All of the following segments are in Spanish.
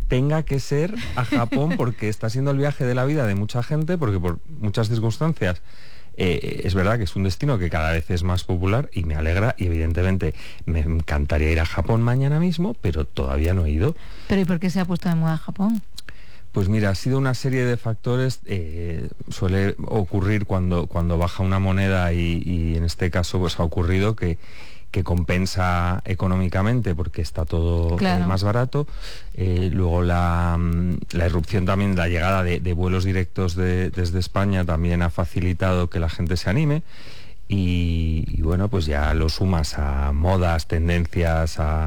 tenga que ser a Japón, porque está siendo el viaje de la vida de mucha gente, porque por muchas circunstancias es verdad que es un destino que cada vez es más popular y me alegra, y evidentemente me encantaría ir a Japón mañana mismo, pero todavía no he ido. ¿Pero y por qué se ha puesto de moda Japón? Pues mira, ha sido una serie de factores. Suele ocurrir cuando baja una moneda y en este caso pues ha ocurrido que compensa económicamente porque está todo más barato. Luego la irrupción también, la llegada de vuelos directos desde España también ha facilitado que la gente se anime. Y bueno, pues ya lo sumas a modas, tendencias, a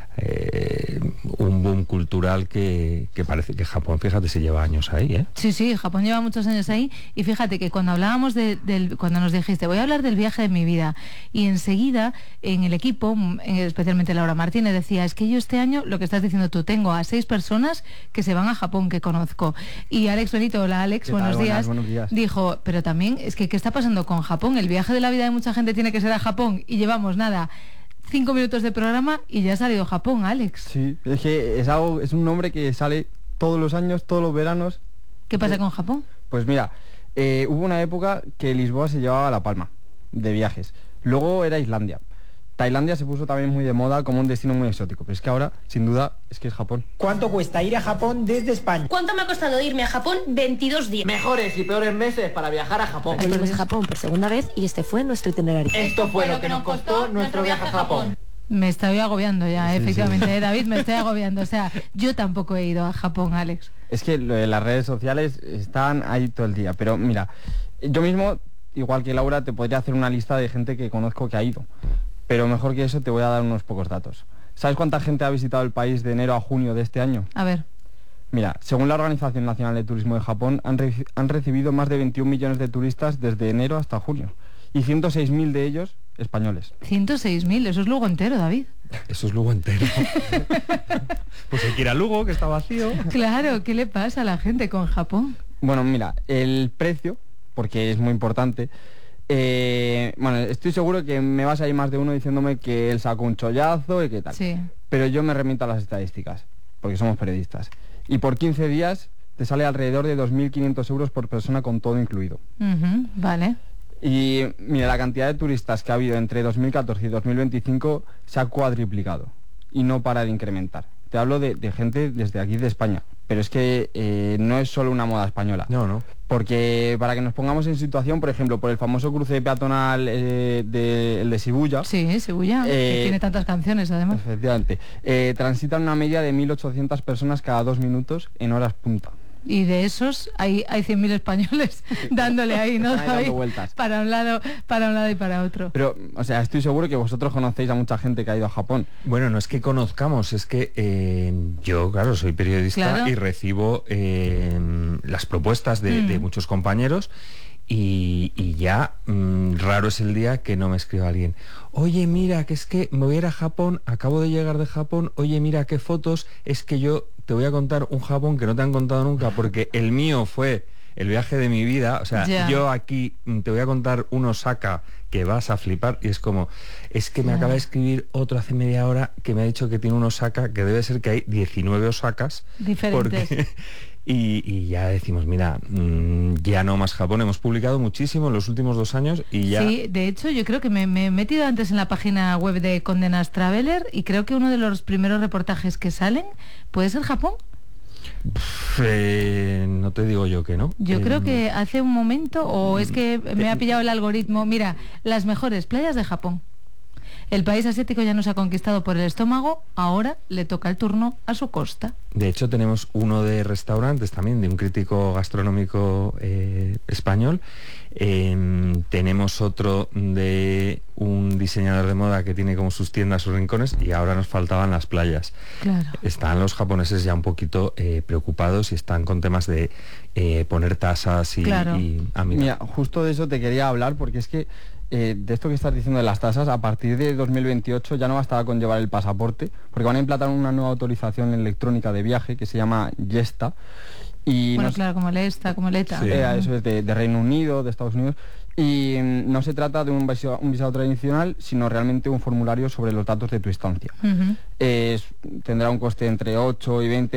un boom cultural que parece que Japón, fíjate, se lleva años ahí, ¿eh? Sí, Japón lleva muchos años ahí, y fíjate que cuando hablábamos cuando nos dijiste, voy a hablar del viaje de mi vida, y enseguida en el equipo, especialmente Laura Martínez, decía, es que yo este año, lo que estás diciendo tú, tengo a 6 personas que se van a Japón, que conozco. Y Alex Benito, hola Alex, buenos días, dijo, pero también, es que ¿qué está pasando con Japón? El viaje de la vida de mucha gente tiene que ser a Japón, y llevamos nada, 5 minutos de programa y ya ha salido Japón, Alex. Sí, es que es un nombre que sale todos los años, todos los veranos. ¿Qué pasa con Japón? Pues mira, hubo una época que Lisboa se llevaba la palma de viajes. Luego era Islandia. Tailandia se puso también muy de moda como un destino muy exótico, pero es que ahora, sin duda, es que es Japón. ¿Cuánto cuesta ir a Japón desde España? ¿Cuánto me ha costado irme a Japón? 22 días. Mejores y peores meses para viajar a Japón. Volvemos a Japón por segunda vez y este fue nuestro itinerario. Esto fue lo que nos costó nuestro viaje a Japón. Me estoy agobiando ya, sí, efectivamente, sí. David, me estoy agobiando. O sea, yo tampoco he ido a Japón, Alex. Es que las redes sociales están ahí todo el día, pero mira, yo mismo, igual que Laura, te podría hacer una lista de gente que conozco que ha ido. Pero mejor que eso te voy a dar unos pocos datos. ¿Sabes cuánta gente ha visitado el país de enero a junio de este año? A ver. Mira, según la Organización Nacional de Turismo de Japón, han recibido más de 21 millones de turistas desde enero hasta junio. Y 106.000 de ellos españoles. 106.000, eso es Lugo entero, David. Eso es Lugo entero. Pues hay que ir a Lugo, que está vacío. Claro, ¿qué le pasa a la gente con Japón? Bueno, mira, el precio, porque es muy importante. Bueno, estoy seguro que me vas a ir más de uno diciéndome que él sacó un chollazo y qué tal. Sí. Pero yo me remito a las estadísticas, porque somos periodistas. Y por 15 días te sale alrededor de 2.500 euros por persona con todo incluido. Vale. Y mira, la cantidad de turistas que ha habido entre 2014 y 2025 se ha cuadriplicado y no para de incrementar. Te hablo de gente desde aquí de España, pero es que no es solo una moda española. No. Porque para que nos pongamos en situación, por ejemplo, por el famoso cruce peatonal el de Shibuya. Sí, Shibuya, que tiene tantas canciones además. Efectivamente. Transitan una media de 1.800 personas cada 2 minutos en horas punta. Y de esos hay 100.000 españoles dándole ahí, ¿no? Dando vueltas. Para un lado y para otro. Pero, o sea, estoy seguro que vosotros conocéis a mucha gente que ha ido a Japón. Bueno, no es que conozcamos, es que yo, claro, soy periodista y recibo las propuestas de muchos compañeros. Y ya raro es el día que no me escriba alguien. Oye, mira, que es que me voy a ir a Japón, acabo de llegar de Japón, oye, mira qué fotos, es que yo te voy a contar un Japón que no te han contado nunca, porque el mío fue el viaje de mi vida, o sea, yo aquí te voy a contar un Osaka que vas a flipar, y es como, es que me acaba de escribir otro hace media hora que me ha dicho que tiene un Osaka, que debe ser que hay 19 Osakas diferentes. Y ya decimos, mira, ya no más Japón. Hemos publicado muchísimo en los últimos 2 años y ya... Sí, de hecho yo creo que me he metido antes en la página web de Condé Nast Traveler y creo que uno de los primeros reportajes que salen puede ser Japón. No te digo yo que no. Yo creo que hace un momento, o es que me ha pillado el algoritmo, mira, las mejores playas de Japón. El país asiático ya nos ha conquistado por el estómago, ahora le toca el turno a su costa. De hecho, tenemos uno de restaurantes también, de un crítico gastronómico español. Tenemos otro de un diseñador de moda que tiene como sus tiendas, sus rincones, y ahora nos faltaban las playas. Claro. Están los japoneses ya un poquito preocupados y están con temas de poner tasas y... Claro. Mira, justo de eso te quería hablar, porque es que de esto que estás diciendo de las tasas, a partir de 2028 ya no bastaba con llevar el pasaporte, porque van a implantar una nueva autorización electrónica de viaje que se llama YESTA. Y bueno, claro, como ETA. Sí. Eso es de Reino Unido, de Estados Unidos. Y no se trata de un visado tradicional, sino realmente un formulario sobre los datos de tu estancia. Tendrá un coste entre 8 y 20